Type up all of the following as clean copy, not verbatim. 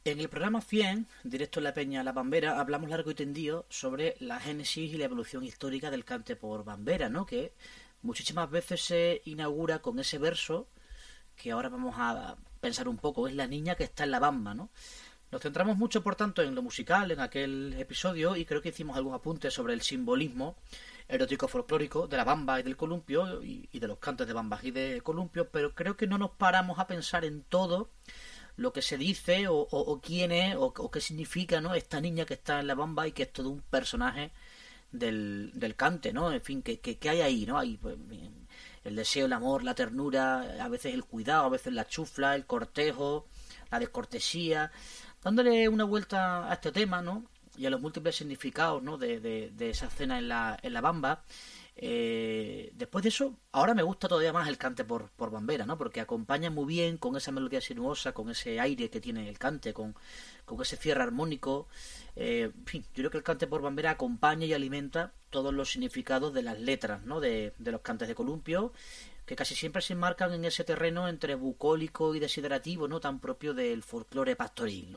En el programa 100, directo en la Peña La Bambera, hablamos largo y tendido sobre la génesis y la evolución histórica del cante por bambera, ¿no? Que muchísimas veces se inaugura con ese verso que ahora vamos a pensar un poco, es la niña que está en la bamba, ¿no? Nos centramos mucho, por tanto, en lo musical en aquel episodio y creo que hicimos algún apunte sobre el simbolismo erótico folclórico de la bamba y del columpio y de los cantes de bambas y de columpio, pero creo que no nos paramos a pensar en todo lo que se dice o quién es o qué significa, ¿no? Esta niña que está en la bamba y que es todo un personaje del cante, ¿no? En fin, que hay ahí, ¿no? Hay pues, el deseo, el amor, la ternura, a veces el cuidado, a veces la chufla, el cortejo, la descortesía, dándole una vuelta a este tema, ¿no? Y a los múltiples significados, ¿no? de esa escena en la bamba. Después de eso, ahora me gusta todavía más el cante por bambera, ¿no? Porque acompaña muy bien con esa melodía sinuosa, con ese aire que tiene el cante, con ese cierre armónico. En fin, yo creo que el cante por bambera acompaña y alimenta todos los significados de las letras, ¿no? De los cantes de columpio, que casi siempre se enmarcan en ese terreno entre bucólico y desiderativo, ¿no? Tan propio del folclore pastoril, ¿no?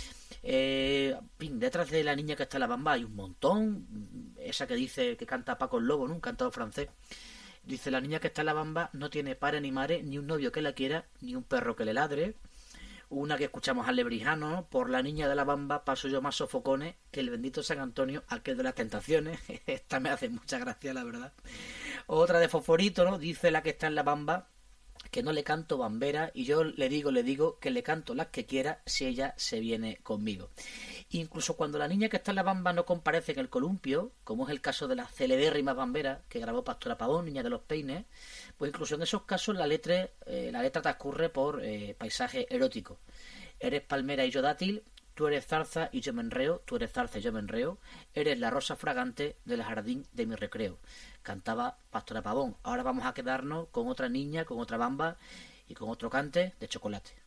Detrás de la niña que está en la bamba hay un montón. Esa que dice, que canta Paco el Lobo, ¿no? Un cantador francés. Dice: la niña que está en la bamba no tiene padre ni madre, ni un novio que la quiera, ni un perro que le ladre. Una que escuchamos al Lebrijano, ¿no? Por la niña de la bamba paso yo más sofocones que el bendito San Antonio, aquel de las tentaciones. Esta me hace mucha gracia, la verdad. Otra de Fosforito, ¿no? Dice la que está en la bamba que no le canto bambera y yo le digo que le canto las que quiera si ella se viene conmigo. Incluso cuando la niña que está en la bamba no comparece en el columpio, como es el caso de la celebérrima bambera que grabó Pastora Pavón, Niña de los Peines, pues incluso en esos casos la letra transcurre por paisaje erótico. Eres palmera y yo dátil, tú eres zarza y yo me enreo, tú eres zarza y yo me enreo, eres la rosa fragante del jardín de mi recreo. Cantaba Pastora Pavón. Ahora vamos a quedarnos con otra niña, con otra bamba y con otro cante de chocolate.